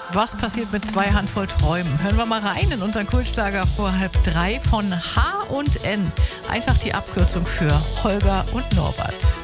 Was passiert mit 2 Handvoll Träumen? Hören wir mal rein in unseren Kultschlager vor 2:30 von H&N. Einfach die Abkürzung für Holger und Norbert.